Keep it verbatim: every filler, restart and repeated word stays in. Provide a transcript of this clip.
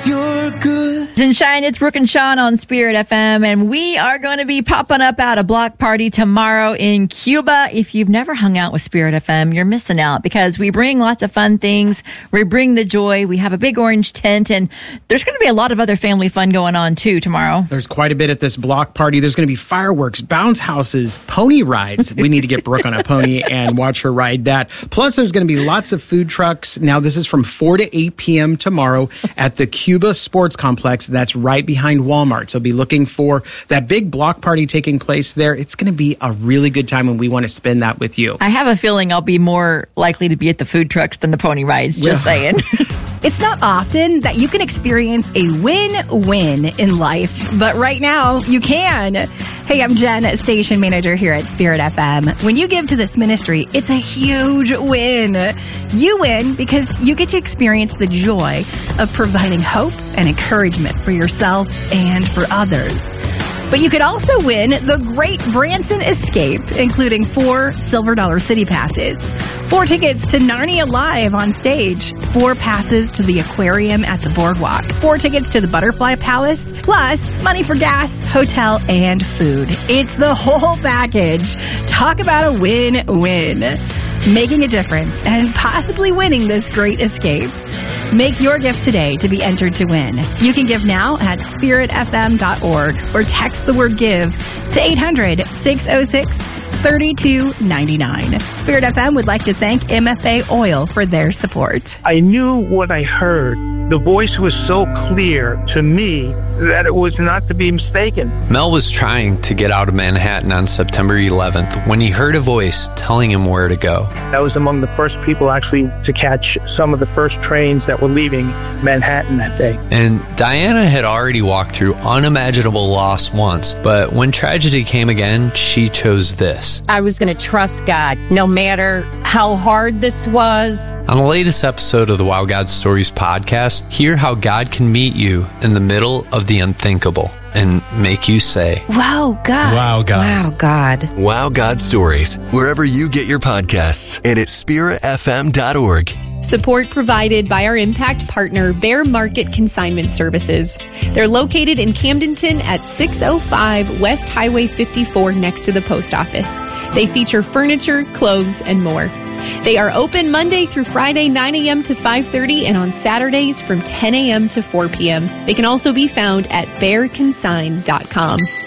'cause you're good. And Shine, it's Brooke and Sean on Spirit F M, and we are going to be popping up at a block party tomorrow in Cuba. If you've never hung out with Spirit F M, you're missing out because we bring lots of fun things. We bring the joy. We have a big orange tent, and there's going to be a lot of other family fun going on too tomorrow. There's quite a bit at this block party. There's going to be fireworks, bounce houses, pony rides. We need to get Brooke on a pony and watch her ride that. Plus, there's going to be lots of food trucks. Now, this is from four to eight p.m. tomorrow at the Cuba Sports Complex. That's right behind Walmart. So be looking for that big block party taking place there. It's going to be a really good time, and we want to spend that with you. I have a feeling I'll be more likely to be at the food trucks than the pony rides, just Yeah. saying. It's not often that you can experience a win-win in life, but right now you can. Hey, I'm Jen, station manager here at Spirit F M. When you give to this ministry, it's a huge win. You win because you get to experience the joy of providing hope and encouragement for yourself and for others. But you could also win the Great Branson Escape, including four Silver Dollar City passes, four tickets to Narnia Live on stage, four passes to the aquarium at the boardwalk, four tickets to the Butterfly Palace, plus money for gas, hotel, and food. It's the whole package. Talk about a win-win. Making a difference and possibly winning this great escape. Make your gift today to be entered to win. You can give now at spirit f m dot org or text the word give to eight hundred, six oh six, three two nine nine. Spirit F M would like to thank M F A Oil for their support. I knew what I heard. The voice was so clear to me that it was not to be mistaken. Mel was trying to get out of Manhattan on September eleventh when he heard a voice telling him where to go. I was among the first people actually to catch some of the first trains that were leaving Manhattan that day. And Diana had already walked through unimaginable loss once, but when tragedy came again, she chose this. I was going to trust God no matter how hard this was. On the latest episode of the Wow God Stories podcast, hear how God can meet you in the middle of the unthinkable and make you say, Wow, God. Wow, God. Wow, God. Wow God Stories, wherever you get your podcasts and at spirit f m dot org. Support provided by our impact partner, Bear Market Consignment Services. They're located in Camdenton at six oh five West Highway fifty-four next to the post office. They feature furniture, clothes, and more. They are open Monday through Friday, nine a.m. to five thirty, and on Saturdays from ten a.m. to four p.m. They can also be found at bear consign dot com.